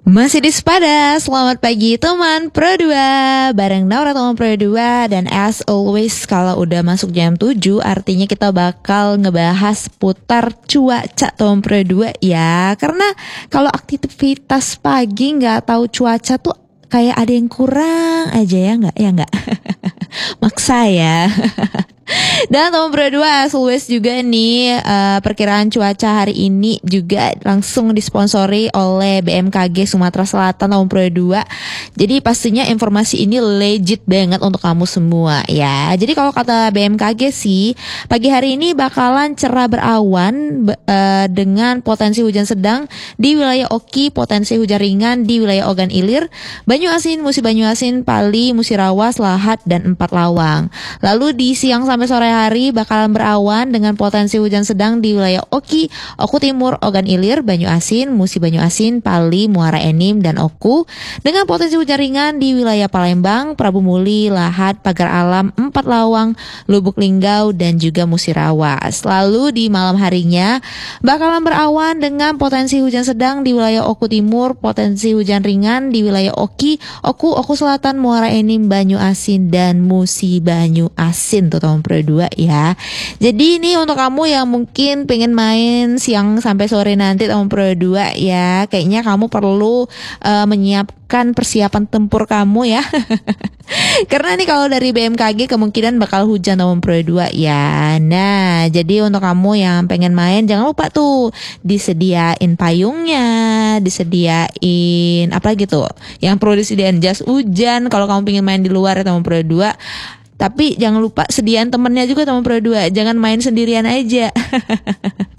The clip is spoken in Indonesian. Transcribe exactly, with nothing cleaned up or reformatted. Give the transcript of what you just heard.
Masih di Sepada, selamat pagi teman Pro dua. Bareng Naura teman Pro dua. Dan as always kalau udah masuk jam tujuh, artinya kita bakal ngebahas putar cuaca teman Pro dua ya. Karena kalau aktivitas pagi gak tahu cuaca tuh kayak ada yang kurang aja ya gak? Ya gak? Maksa ya. Dan teman Pro dua, as always juga nih uh, perkiraan cuaca hari ini juga langsung disponsori oleh B M K G Sumatera Selatan teman Pro dua. Jadi pastinya informasi ini legit banget untuk kamu semua ya. Jadi kalau kata B M K G sih, pagi hari ini bakalan cerah berawan uh, dengan potensi hujan sedang di wilayah Oki, potensi hujan ringan di wilayah Ogan Ilir, Banyuasin, Musi Banyuasin, Pali, Musirawas, Lahat, dan Empat Lawang. Lalu di siang sampai sore hari bakalan berawan dengan potensi hujan sedang di wilayah Oki, Oku Timur, Ogan Ilir, Banyuasin, Musi Banyuasin, Pali, Muara Enim, dan Oku, dengan potensi hujan ringan di wilayah Palembang, Prabu Muli, Lahat, Pagar Alam, Empat Lawang, Lubuk Linggau, dan juga Musirawas. Lalu di malam harinya bakalan berawan dengan potensi hujan sedang di wilayah Oku Timur, potensi hujan ringan di wilayah Oki, Oku, Oku Selatan, Muara Enim, Banyuasin, dan Musi Banyuasin tuh teman Pro dua ya. Jadi ini untuk kamu yang mungkin pengen main siang sampai sore nanti teman Pro dua ya, kayaknya kamu perlu uh, menyiapkan persiapan tempur kamu ya. Karena nih kalau dari B M K G kemungkinan bakal hujan teman Pro dua ya. Nah, jadi untuk kamu yang pengen main jangan lupa tuh disediain payungnya, disediain apa gitu. Yang perlu disediain jas hujan kalau kamu pengen main di luar ya teman Pro dua. Tapi jangan lupa sediain temennya juga teman Pro dua. Jangan main sendirian aja.